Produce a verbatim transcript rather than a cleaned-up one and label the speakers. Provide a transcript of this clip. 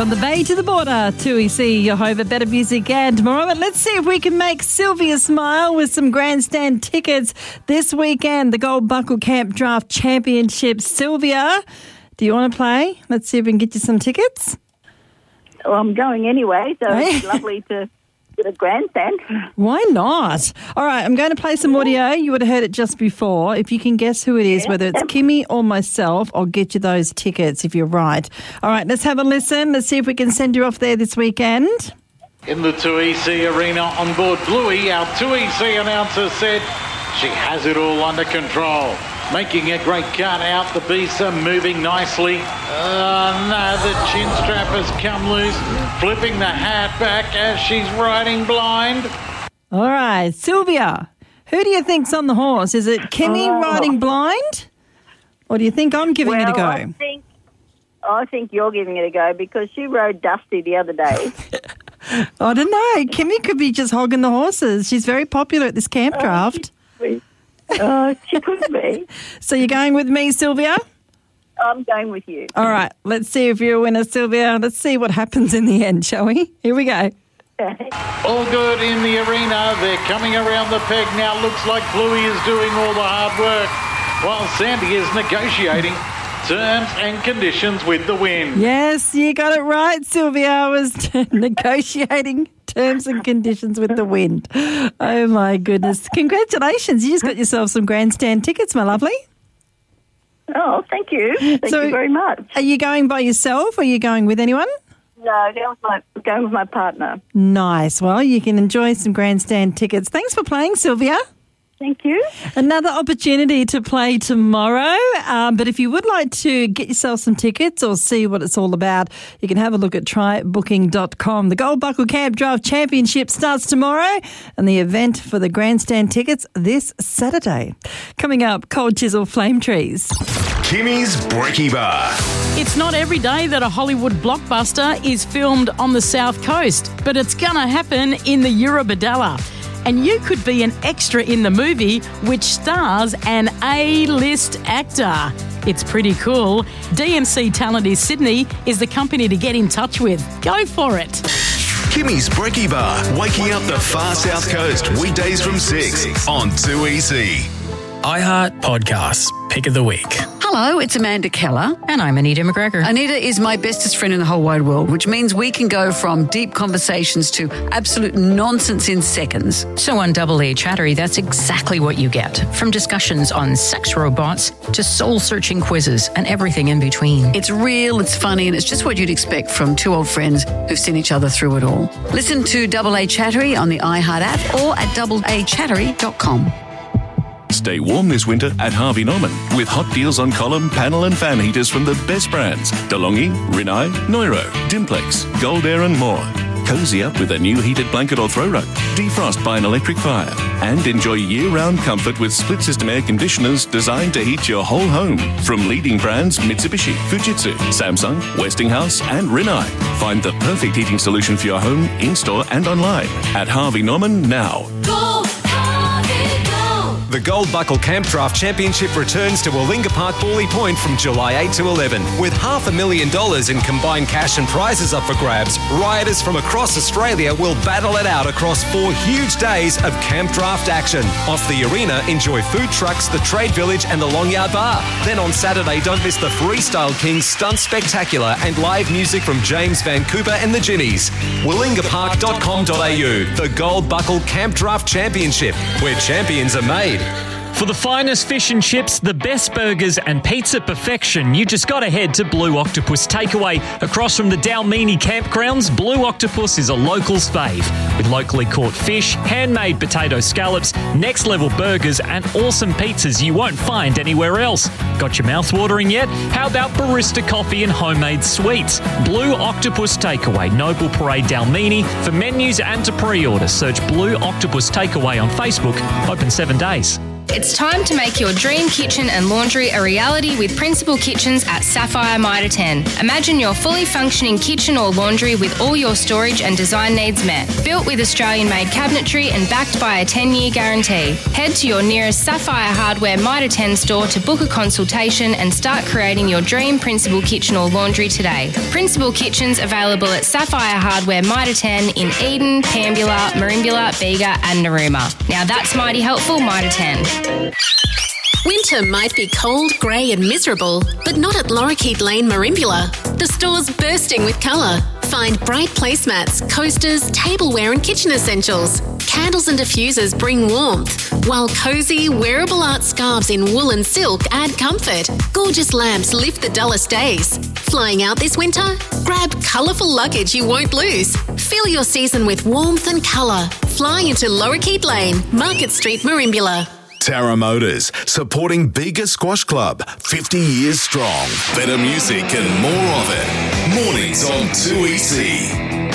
Speaker 1: From the bay to the border, two E C, Yehovah, Better Music and more. But let's see if we can make Sylvia smile with some grandstand tickets this weekend. The Gold Buckle Camp Draft Championship. Sylvia, do you want to play? Let's see if we can get you some tickets.
Speaker 2: Well, I'm going anyway, so it's lovely to get a grandstand.
Speaker 1: Why not? All right, I'm going to play some audio. You would have heard it just before. If you can guess who it is,
Speaker 2: Yeah.
Speaker 1: whether it's Kimmy or myself, I'll get you those tickets if you're right. All right, let's have a listen. Let's see if we can send you off there this weekend.
Speaker 3: In the two E C arena on board Bluey, our two E C announcer said she has it all under control. Making a great cut out, the beasts are moving nicely. Uh, no, the chin strap has come loose, flipping the hat back as she's riding blind.
Speaker 1: All right, Sylvia, who do you think's on the horse? Is it Kimmy
Speaker 2: Oh.
Speaker 1: riding blind? Or do you think I'm giving
Speaker 2: well,
Speaker 1: it a go?
Speaker 2: I think, I think you're giving it a go because she rode Dusty the other day.
Speaker 1: I don't know. Kimmy could be just hogging the horses. She's very popular at this camp draft.
Speaker 2: Oh, she could be.
Speaker 1: So you're going with me, Sylvia?
Speaker 2: I'm going with you.
Speaker 1: All right, let's see if you're a winner, Sylvia. Let's see what happens in the end, shall we? Here we go.
Speaker 3: All good in the arena. They're coming around the peg now. Looks like Bluey is doing all the hard work while Sandy is negotiating terms and conditions with the wind.
Speaker 1: Yes, you got it right, Sylvia. I was negotiating terms and conditions with the wind. Oh, my goodness. Congratulations. You just got yourself some grandstand tickets, my lovely.
Speaker 2: Oh, thank you. Thank
Speaker 1: So-
Speaker 2: you very much.
Speaker 1: Are you going by yourself or are you going with anyone?
Speaker 2: No, going with my, going with my partner.
Speaker 1: Nice. Well, you can enjoy some grandstand tickets. Thanks for playing, Sylvia.
Speaker 2: Thank you.
Speaker 1: Another opportunity to play tomorrow. Um, but if you would like to get yourself some tickets or see what it's all about, you can have a look at try booking dot com. The Gold Buckle Camp Draft Championship starts tomorrow and the event for the grandstand tickets this Saturday. Coming up, Cold Chisel Flame Trees.
Speaker 4: Kimmy's Brekkie Bar.
Speaker 5: It's not every day that a Hollywood blockbuster is filmed on the South Coast, but it's going to happen in the Eurobodalla. And you could be an extra in the movie, which stars an A-list actor. It's pretty cool. D M C Talent is Sydney is the company to get in touch with. Go for it.
Speaker 4: Kimmy's Brekkie Bar. Waking up the far South Coast. Weekdays from six on two E C.
Speaker 6: iHeart Podcasts. Pick of the week.
Speaker 7: Hello, it's Amanda Keller.
Speaker 8: And I'm Anita McGregor.
Speaker 7: Anita is my bestest friend in the whole wide world, which means we can go from deep conversations to absolute nonsense in seconds.
Speaker 8: So on Double A Chattery, that's exactly what you get. From discussions on sex robots to soul-searching quizzes and everything in between.
Speaker 7: It's real, it's funny, and it's just what you'd expect from two old friends who've seen each other through it all. Listen to Double A Chattery on the iHeart app or at double a chattery dot com.
Speaker 9: Stay warm this winter at Harvey Norman with hot deals on column, panel and fan heaters from the best brands. DeLonghi, Rinnai, Neuro, Dimplex, Gold Air and more. Cozy up with a new heated blanket or throw rug. Defrost by an electric fire. And enjoy year-round comfort with split-system air conditioners designed to heat your whole home. From leading brands Mitsubishi, Fujitsu, Samsung, Westinghouse and Rinnai. Find the perfect heating solution for your home, in-store and online at Harvey Norman now.
Speaker 10: The Gold Buckle Camp Draft Championship returns to Wallinga Park, Bawley Point from July eighth to eleven. With half a million dollars in combined cash and prizes up for grabs, rioters from across Australia will battle it out across four huge days of camp draft action. Off the arena, enjoy food trucks, the Trade Village and the Long Yard Bar. Then on Saturday, don't miss the Freestyle Kings Stunt Spectacular and live music from James Van Cooper and the Ginnies. wallinga park dot com dot a u. The Gold Buckle Camp Draft Championship, where champions are made.
Speaker 6: For the finest fish and chips, the best burgers and pizza perfection, you just got to head to Blue Octopus Takeaway. Across from the Dalmini campgrounds, Blue Octopus is a local's fave. With locally caught fish, handmade potato scallops, next-level burgers and awesome pizzas you won't find anywhere else. Got your mouth watering yet? How about barista coffee and homemade sweets? Blue Octopus Takeaway, Noble Parade Dalmini. For menus and to pre-order, search Blue Octopus Takeaway on Facebook. Open seven days.
Speaker 11: It's time to make your dream kitchen and laundry a reality with Principal Kitchens at Sapphire Mitre ten. Imagine your fully functioning kitchen or laundry with all your storage and design needs met. Built with Australian-made cabinetry and backed by a ten-year guarantee. Head to your nearest Sapphire Hardware Mitre ten store to book a consultation and start creating your dream Principal kitchen or laundry today. Principal Kitchens available at Sapphire Hardware Mitre ten in Eden, Pambula, Merimbula, Bega and Narooma. Now that's mighty helpful, Mitre ten.
Speaker 12: Winter might be cold, grey and miserable, but not at Lorikeet Lane, Merimbula. The store's bursting with colour. Find bright placemats, coasters, tableware and kitchen essentials. Candles and diffusers bring warmth, while cosy, wearable art scarves in wool and silk add comfort. Gorgeous lamps lift the dullest days. Flying out this winter? Grab colourful luggage you won't lose. Fill your season with warmth and colour. Fly into Lorikeet Lane, Market Street, Merimbula.
Speaker 4: Tara Motors, supporting Bega Squash Club, fifty years strong. Better music and more of it. Mornings on two E C.